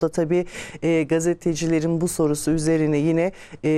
da tabii gazetecilerin bu sorusu üzerine yine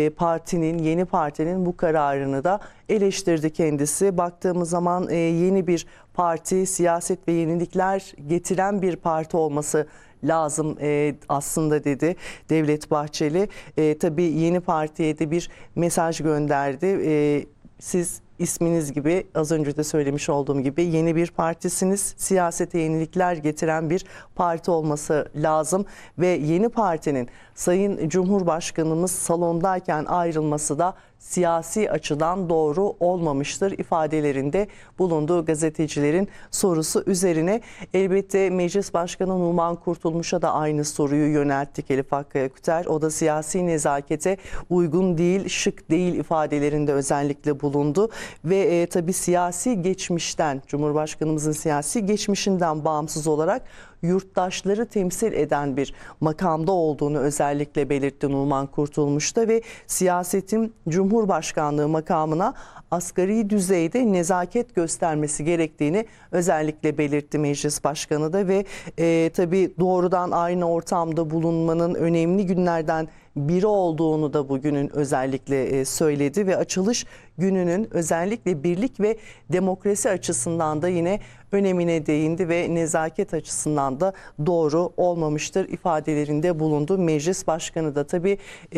yeni partinin bu kararını da eleştirdi kendisi. Baktığımız zaman yeni bir parti, siyaset ve yenilikler getiren bir parti olması lazım aslında dedi Devlet Bahçeli. Tabii yeni partiye de bir mesaj gönderdi. Siz isminiz gibi, az önce de söylemiş olduğum gibi yeni bir partisiniz. Siyasete yenilikler getiren bir parti olması lazım ve yeni partinin Sayın Cumhurbaşkanımız salondayken ayrılması da siyasi açıdan doğru olmamıştır ifadelerinde bulunduğu gazetecilerin sorusu üzerine. Elbette Meclis Başkanı Numan Kurtulmuş'a da aynı soruyu yönelttik Elif Akkaya-Küter. O da siyasi nezakete uygun değil, şık değil ifadelerinde özellikle bulundu. Ve tabii siyasi geçmişten, Cumhurbaşkanımızın siyasi geçmişinden bağımsız olarak yurttaşları temsil eden bir makamda olduğunu özellikle belirtti Numan Kurtulmuş'ta ve siyasetin Cumhurbaşkanlığı makamına asgari düzeyde nezaket göstermesi gerektiğini özellikle belirtti Meclis Başkanı da ve tabii doğrudan aynı ortamda bulunmanın önemli günlerden biri olduğunu da bugünün özellikle söyledi ve açılış gününün özellikle birlik ve demokrasi açısından da yine önemine değindi ve nezaket açısından da doğru olmamıştır ifadelerinde bulundu. Meclis Başkanı da tabii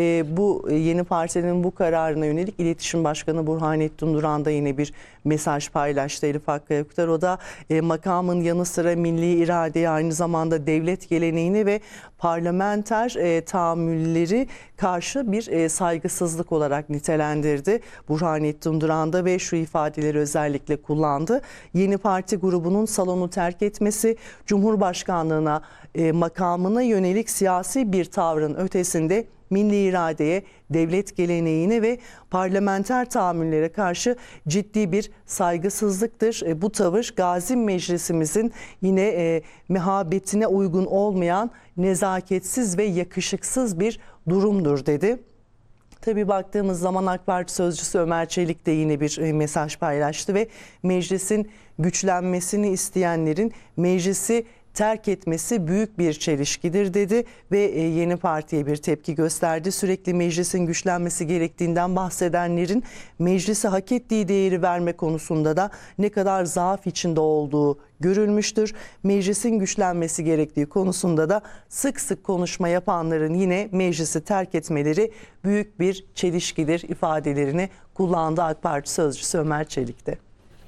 bu yeni partinin bu kararına yönelik İletişim Başkanı Burhanettin Duran da yine bir mesaj paylaştı Elif Akkaya-Küter. O da makamın yanı sıra milli iradeyi, aynı zamanda devlet geleneğini ve parlamenter tahammülleri karşı bir saygısızlık olarak nitelendirdi Burhanettin Duran da ve şu ifadeleri özellikle kullandı. Yeni parti grubunun salonu terk etmesi, Cumhurbaşkanlığına makamına yönelik siyasi bir tavrın ötesinde milli iradeye, devlet geleneğine ve parlamenter tahammüllere karşı ciddi bir saygısızlıktır. Bu tavır Gazi Meclisimizin yine mehabetine uygun olmayan nezaketsiz ve yakışıksız bir durumdur dedi. Tabii baktığımız zaman AK Parti sözcüsü Ömer Çelik de yine bir mesaj paylaştı ve meclisin güçlenmesini isteyenlerin meclisi terk etmesi büyük bir çelişkidir dedi ve yeni partiye bir tepki gösterdi. Sürekli meclisin güçlenmesi gerektiğinden bahsedenlerin meclise hak ettiği değeri verme konusunda da ne kadar zaaf içinde olduğu görülmüştür. Meclisin güçlenmesi gerektiği konusunda da sık sık konuşma yapanların yine meclisi terk etmeleri büyük bir çelişkidir ifadelerini kullandı AK Parti sözcüsü Ömer Çelik'te.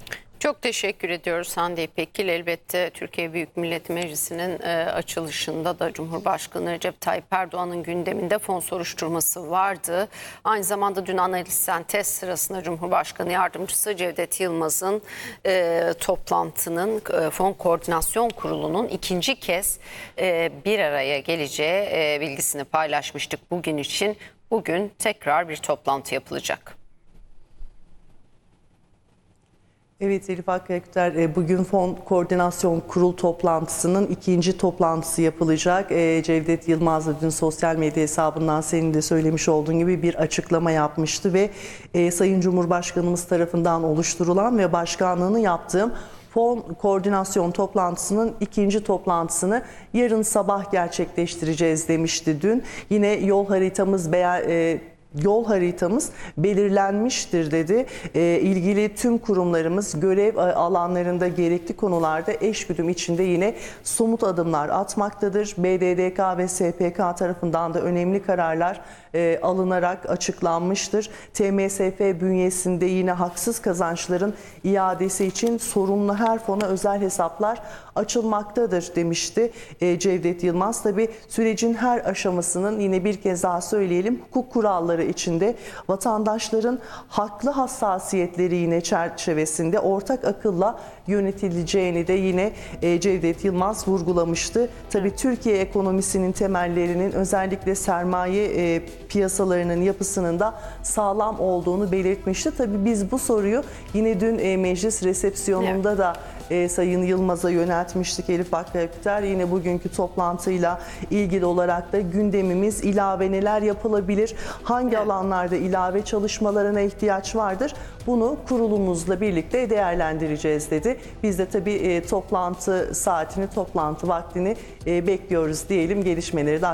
Çok teşekkür ediyoruz Hande İpekgil. Elbette Türkiye Büyük Millet Meclisi'nin açılışında da Cumhurbaşkanı Recep Tayyip Erdoğan'ın gündeminde fon soruşturması vardı. Aynı zamanda dün analiz sentez sırasında Cumhurbaşkanı Yardımcısı Cevdet Yılmaz'ın toplantının Fon Koordinasyon Kurulu'nun ikinci kez bir araya geleceği bilgisini paylaşmıştık bugün için. Bugün tekrar bir toplantı yapılacak. Evet Elif Akkaya-Küter, bugün Fon Koordinasyon Kurulu toplantısının ikinci toplantısı yapılacak. Cevdet Yılmaz da dün sosyal medya hesabından senin de söylemiş olduğun gibi bir açıklama yapmıştı ve Sayın Cumhurbaşkanımız tarafından oluşturulan ve başkanlığını yaptığım Fon Koordinasyon toplantısının ikinci toplantısını yarın sabah gerçekleştireceğiz demişti dün. Yine yol haritamız belirlenmiştir dedi. İlgili tüm kurumlarımız görev alanlarında gerekli konularda eşgüdüm içinde yine somut adımlar atmaktadır. BDDK ve SPK tarafından da önemli kararlar alınarak açıklanmıştır. TMSF bünyesinde yine haksız kazançların iadesi için sorumlu her fona özel hesaplar açılmaktadır demişti Cevdet Yılmaz. Tabii sürecin her aşamasının yine bir kez daha söyleyelim hukuk kuralları içinde vatandaşların haklı hassasiyetleri yine çerçevesinde ortak akılla yönetileceğini de yine Cevdet Yılmaz vurgulamıştı. Tabii Türkiye ekonomisinin temellerinin özellikle sermaye piyasalarının yapısının da sağlam olduğunu belirtmişti. Tabii biz bu soruyu yine dün meclis resepsiyonunda da Sayın Yılmaz'a yöneltmiştik Elif Akkaya-Küter. Yine bugünkü toplantıyla ilgili olarak da gündemimiz ilave neler yapılabilir, hangi alanlarda ilave çalışmalarına ihtiyaç vardır, bunu kurulumuzla birlikte değerlendireceğiz dedi. Biz de tabii toplantı saatini, toplantı vaktini bekliyoruz diyelim, gelişmeleri de